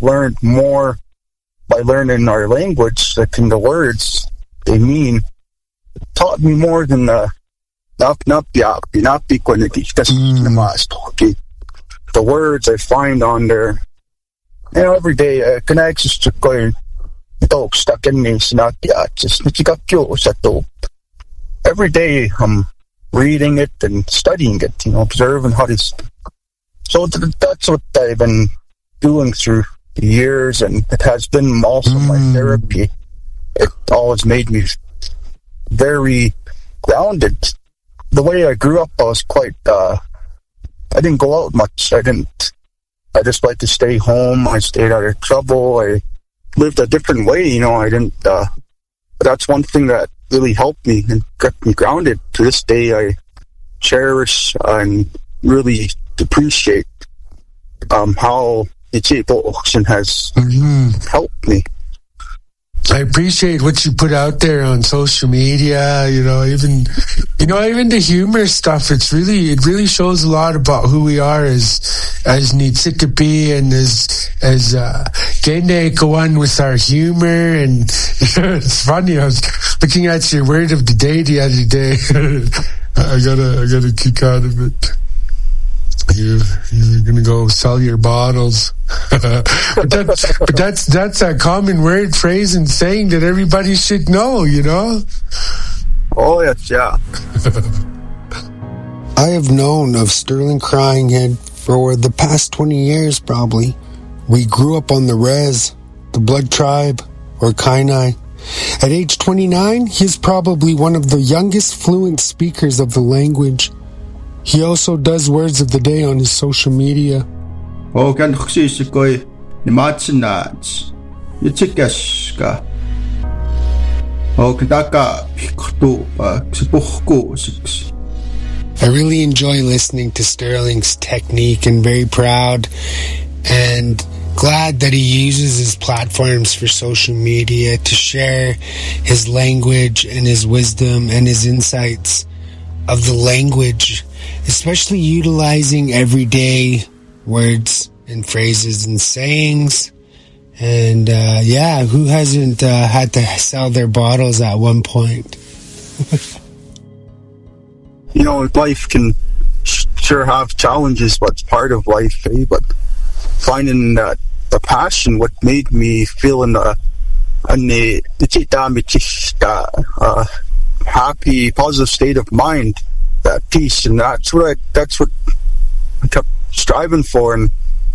learned more by learning our language, like in the words they mean. It taught me more than the words I find on there. Every day, every day I'm reading it and studying it, observing how it's. So that's what I've been doing through the years, and it has been also my therapy. It always made me very grounded. The way I grew up, I was quite, I didn't go out much. I just liked to stay home. I stayed out of trouble. I lived a different way, I didn't, but that's one thing that really helped me and kept me grounded. To this day, I cherish and really appreciate how the Chipo Auction has helped me. I appreciate what you put out there on social media, even the humor stuff. It really shows a lot about who we are as Nitsikapi and as Gende Kawan with our humor. And it's funny, I was looking at your word of the day the other day. I got a kick out of it. You're gonna go sell your bottles, but that's a common word, phrase, and saying that everybody should know. Oh yes, yeah. I have known of Sterling Cryinghead for the past 20 years, probably. We grew up on the Res, the Blood Tribe, or Kainai. At age 29, he is probably one of the youngest fluent speakers of the language. He also does words of the day on his social media. I really enjoy listening to Sterling's technique and very proud and glad that he uses his platforms for social media to share his language and his wisdom and his insights of the language, especially utilizing everyday words and phrases and sayings. And who hasn't had to sell their bottles at one point? Life can sure have challenges, but it's part of life, eh? But finding the passion, what made me feel in the happy, positive state of mind, that peace, and that's what I kept striving for. And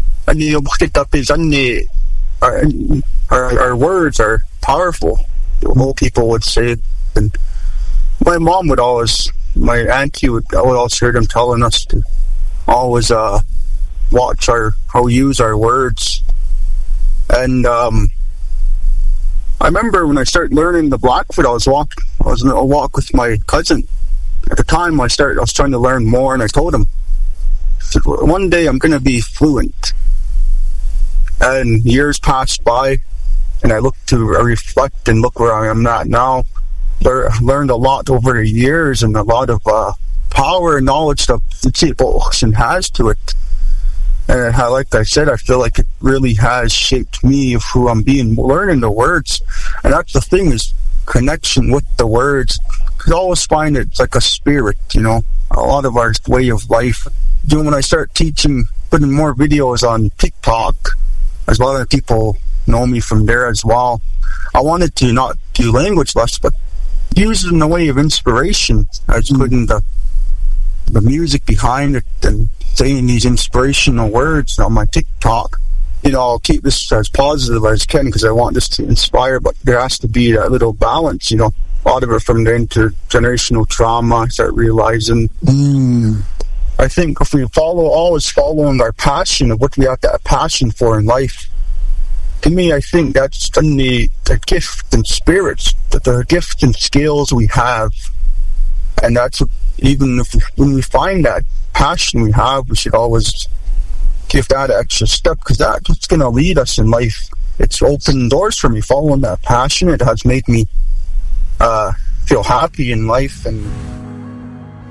our words are powerful. Old people would say it, and my mom would always. My auntie I would always hear them telling us to always watch how we use our words. And I remember when I started learning the Blackfoot, I was on a walk with my cousin. At the time I was trying to learn more, and I told him, one day I'm going to be fluent. And years passed by, and I reflect and look where I am at now. Learned a lot over the years, and a lot of power and knowledge that the Chipo Auction has to it. And like I said, I feel like it really has shaped me of who I'm being, learning the words. And that's the thing, is connection with the words. I always find it's like a spirit, a lot of our way of life. When I start teaching, putting more videos on TikTok, as a lot of people know me from there as well, I wanted to not do language less, but use it in a way of inspiration. I was putting the music behind it and saying these inspirational words on my TikTok. I'll keep this as positive as I can because I want this to inspire, but there has to be that little balance, a lot of it from the intergenerational trauma. I start realizing I think if we always following our passion of what we have that passion for in life, to me, I think that's the gift and spirits, the gift and skills we have. And that's what, when we find that passion we have, we should always give that extra step, because that's what's going to lead us in life. It's opened doors for me, following that passion. It has made me feel happy in life. And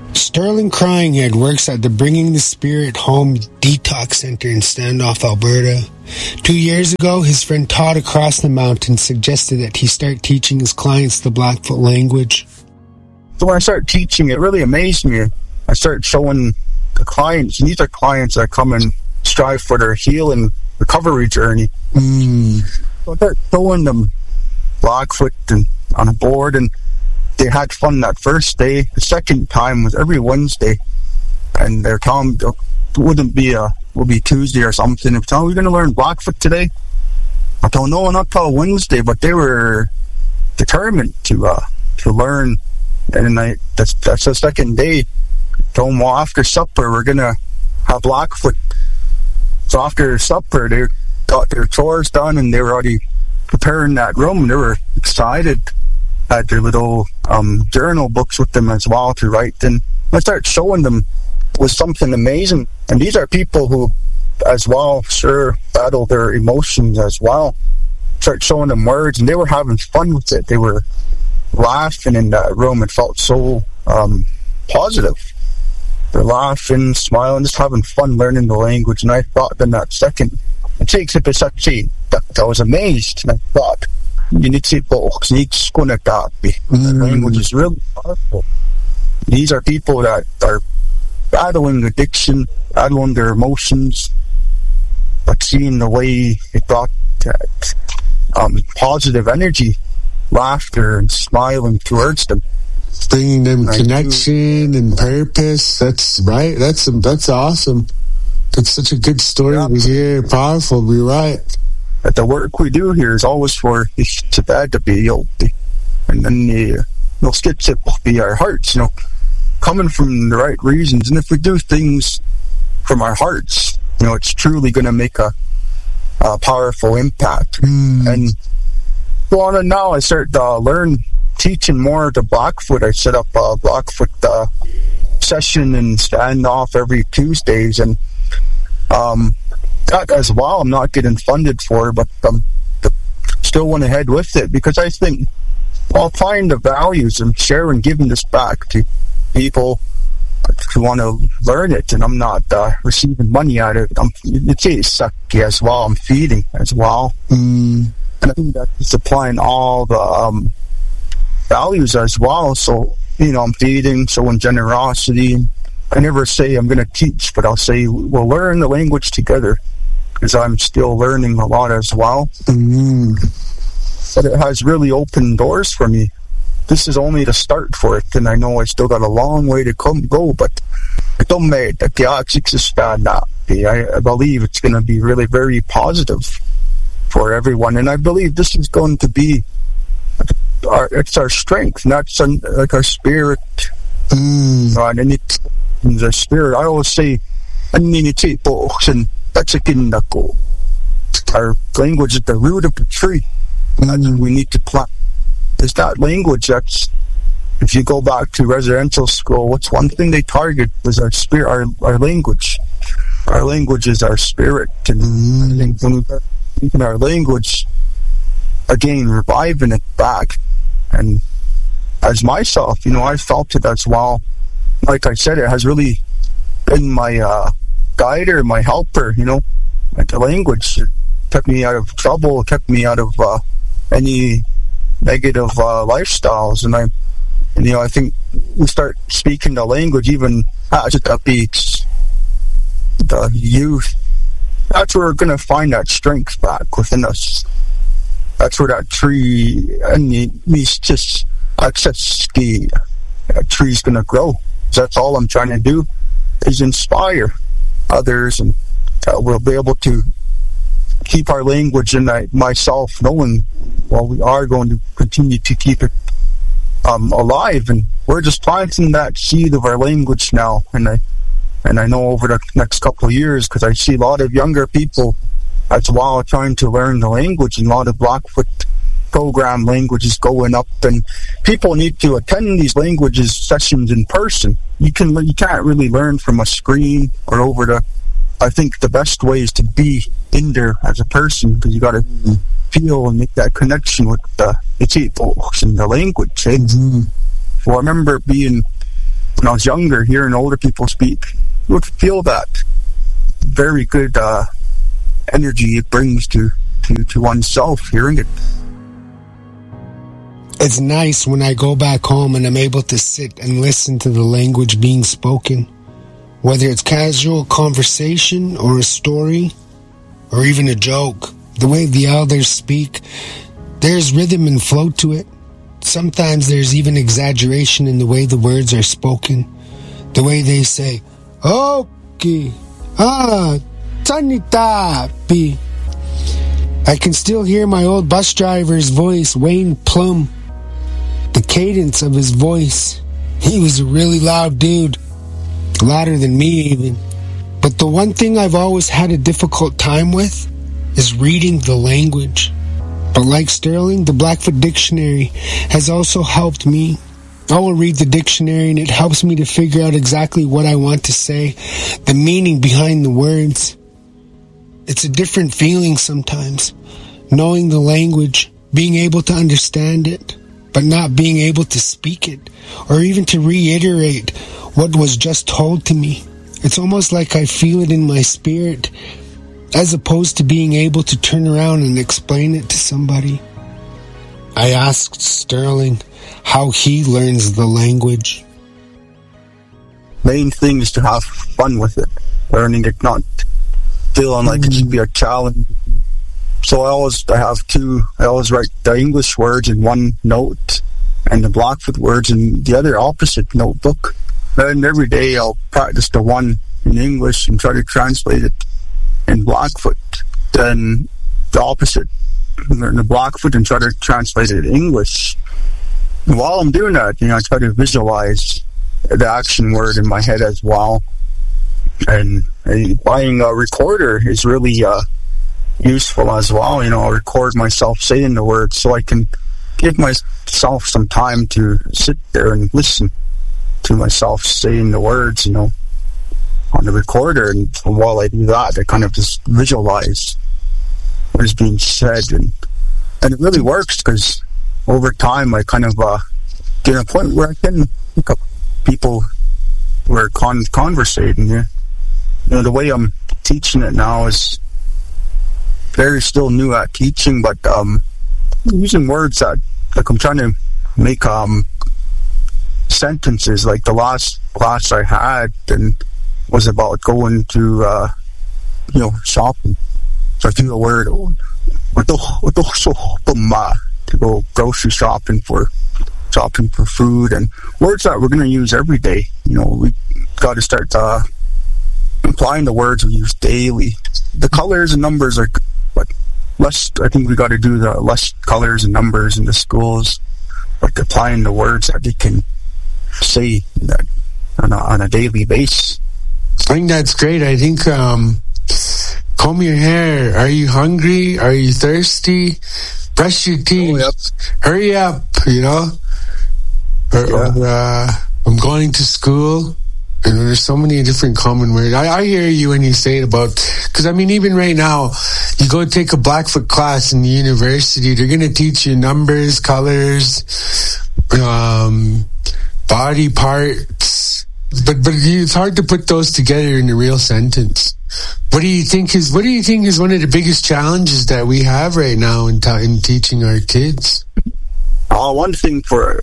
Sterling Cryinghead works at the Bringing the Spirit Home Detox Center in Standoff, Alberta. 2 years ago, his friend Todd across the mountain suggested that he start teaching his clients the Blackfoot language. So when I started teaching, it really amazed me. I started showing the clients, and these are clients that come and strive for their healing recovery journey. So I started showing them Blackfoot and on a board, and they had fun that first day. The second time was every Wednesday, and they're telling me will be Tuesday or something. If we're going to learn Blackfoot today, I don't know, not till Wednesday, but they were determined to learn. And that's the second day. I told them, well, after supper we're gonna have Blackfoot. So after supper, they got their chores done, and they were already preparing that room. They were excited. Had their little journal books with them as well to write. And I started showing them was something amazing. And these are people who, as well, battle their emotions as well. Start showing them words, and they were having fun with it. They were laughing in that room. It felt so positive. They're laughing, smiling, just having fun learning the language. And I thought in that second, it takes a bit of I was amazed, and I thought, you need to the language is really powerful. These are people that are battling addiction, battling their emotions, but seeing the way it brought that positive energy, laughter and smiling towards them, bringing them connection and purpose. That's right. That's awesome. That's such a good story to hear. Powerful. You're right. That the work we do here is always for to bad to be healthy, and then skits it will be our hearts, coming from the right reasons. And if we do things from our hearts, it's truly going to make a powerful impact. And go on, and now I start teaching more to Blackfoot. I set up a Blackfoot session and Standoff every Tuesdays, and that as well I'm not getting funded for, but still went ahead with it because I think I'll find the values and share and giving this back to people who want to learn it, and I'm not receiving money out of it. It's sucky as well. I'm feeding as well, and I think that's applying all the values as well. So I'm feeding, showing generosity. I never say I'm going to teach, but I'll say we'll learn the language together, because I'm still learning a lot as well. But it has really opened doors for me. This is only the start for it, and I know I still got a long way to go, but I believe it's going to be really very positive for everyone, and I believe this is going to be it's our strength, not like our spirit. And it's the spirit. I always say, our language is the root of the tree. We need to plant. Is that language that's, if you go back to residential school, what's one thing they target was our spirit, our language. Our language is our spirit, and I think when we start speaking our language, again, reviving it back. And as myself, I felt it as well. Like I said, it has really been my guider, my helper, like the language. It kept me out of trouble, kept me out of any negative lifestyles. And I think we start speaking the language even at the beach, the youth. That's where we're going to find that strength back within us. That's where that tree that tree's going to grow. That's all I'm trying to do, is inspire others, and we'll be able to keep our language and myself knowing, we are going to continue to keep it alive, and we're just planting that seed of our language now. And I know over the next couple of years, because I see a lot of younger people as well trying to learn the language, and a lot of Blackfoot program languages going up, and people need to attend these languages sessions in person. You can't really learn from a screen or over I think the best way is to be in there as a person, because you got to feel and make that connection with the people and the language. So I remember being when I was younger, hearing older people speak, you would feel that very good energy it brings to oneself, hearing it. It's nice when I go back home and I'm able to sit and listen to the language being spoken, whether it's casual conversation or a story or even a joke. The way the elders speak, there's rhythm and flow to it. Sometimes there's even exaggeration in the way the words are spoken. The way they say, "Okay, Tanita Pi." I can still hear my old bus driver's voice, Wayne Plum. The cadence of his voice. He was a really loud dude. Louder than me even. But the one thing I've always had a difficult time with is reading the language. But like Sterling, the Blackfoot Dictionary has also helped me. I will read the dictionary and it helps me to figure out exactly what I want to say, the meaning behind the words. It's a different feeling sometimes, knowing the language, being able to understand it, but not being able to speak it, or even to reiterate what was just told to me. It's almost like I feel it in my spirit, as opposed to being able to turn around and explain it to somebody. I asked Sterling how he learns the language. Main thing is to have fun with it, learning it, not feeling like it should be a challenge. So I always write the English words in one note and the Blackfoot words in the other opposite notebook. And every day I'll practice the one in English and try to translate it in Blackfoot. Then the opposite, learn the Blackfoot and try to translate it in English. And while I'm doing that, I try to visualize the action word in my head as well. And buying a recorder is really useful as well. I'll record myself saying the words so I can give myself some time to sit there and listen to myself saying the words, on the recorder. And while I do that, I kind of just visualize what is being said. And it really works because over time I kind of get to a point where I can pick up people who are conversating. The way I'm teaching it now is very still new at teaching, but using words that, like, I'm trying to make sentences. Like the last class I had and was about going to shopping. So I threw a word to go grocery shopping for food, and words that we're going to use every day. We got to start applying the words we use daily. The colors and numbers are good, but less. I think we got to do the less colors and numbers in the schools, like applying the words that they can say that on a daily basis. I think that's great. I think comb your hair. Are you hungry? Are you thirsty? Brush your teeth. Oh, yep. Hurry up, Or I'm going to school. There's so many different common words. I hear you when you say it about, because even right now, you go take a Blackfoot class in the university, they're going to teach you numbers, colors, body parts, but it's hard to put those together in a real sentence. What do you think is one of the biggest challenges that we have right now in teaching our kids? One thing for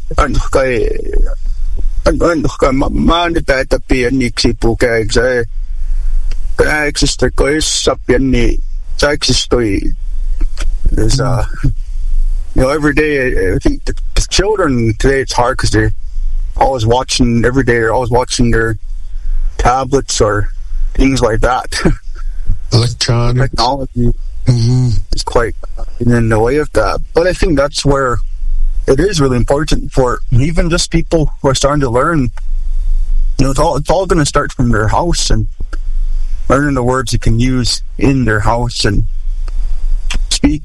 every day. I think the children today, it's hard because they're always watching every day. They're always watching their tablets or things like that. Electronic technology is quite in the way of that. But I think that's where it is really important for even just people who are starting to learn. It's all going to start from their house and learning the words you can use in their house and speak.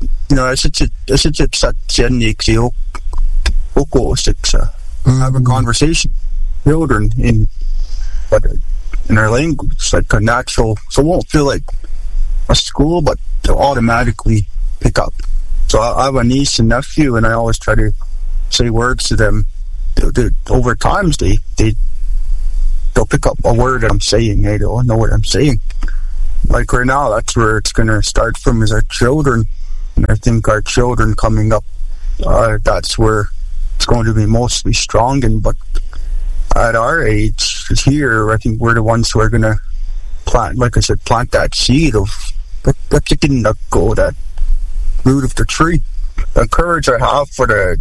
Have a conversation, children in our language, like a natural, so it won't feel like a school, but they'll automatically pick up. So I have a niece and nephew, and I always try to say words to them. Over time, they they'll pick up a word that I'm saying. They don't know what I'm saying. Like right now, that's where it's going to start from, is our children. And I think our children coming up, that's where it's going to be mostly strong. But at our age here, I think we're the ones who are going to plant, like I said, plant that seed of that root of the tree. The courage I have for the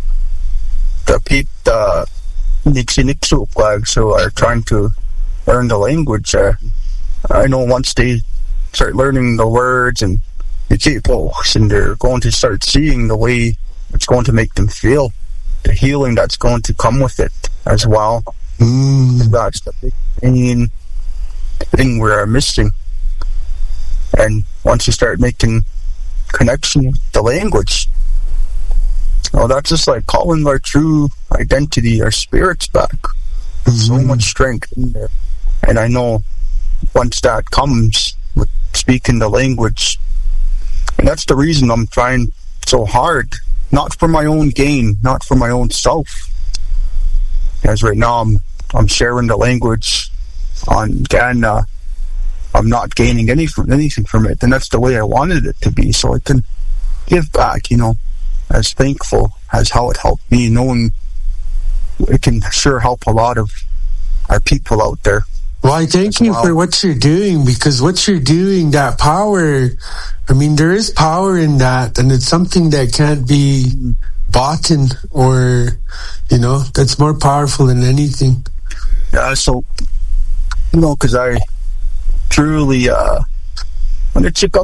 Nixie flags who are trying to learn the language. I know once they start learning the words and they're going to start seeing the way it's going to make them feel, the healing that's going to come with it as well. That's the big main thing we're missing. And once you start making connection with the language, that's just like calling our true identity, our spirits back. So much strength in there. And I know once that comes with speaking the language, and that's the reason I'm trying so hard, not for my own gain, not for my own self. As right now I'm sharing the language on Ghana. I'm not gaining anything from it, and that's the way I wanted it to be, so I can give back, as thankful as how it helped me, knowing it can sure help a lot of our people out there. Well, I thank you for what you're doing, because what you're doing, that power, there is power in that, and it's something that can't be bought or, that's more powerful than anything. Yeah, so, because I truly, when it's a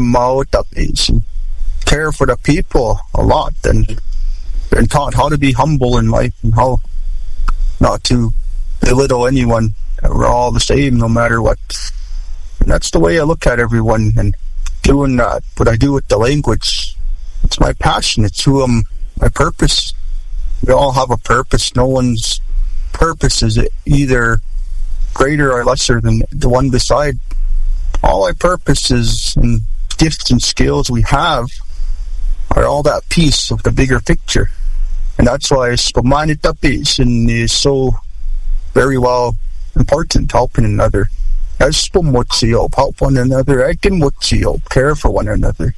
care for the people a lot, and been taught how to be humble in life and how not to belittle anyone. We're all the same no matter what. And that's the way I look at everyone, and doing that, what I do with the language, it's my passion, it's who I'm, my purpose. We all have a purpose. No one's purpose is either greater or lesser than the one beside. All our purposes and gifts and skills we have are all that piece of the bigger picture. And that's why spamanitation is so very well important, helping another. As spamutsi help one another, I can mutsi care for one another.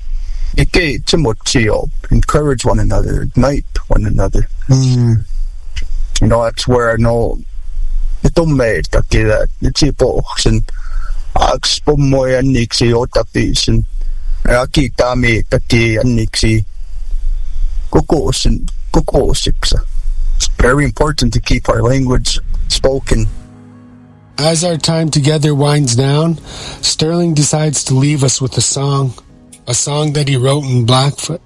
Encourage one another, ignite one another. That's where I know itong may takila nitipo and agspomoy aniksi otapis akita me taki aniksi kukosiksa. It's very important to keep our language spoken. As our time together winds down, Sterling decides to leave us with a song that he wrote in Blackfoot.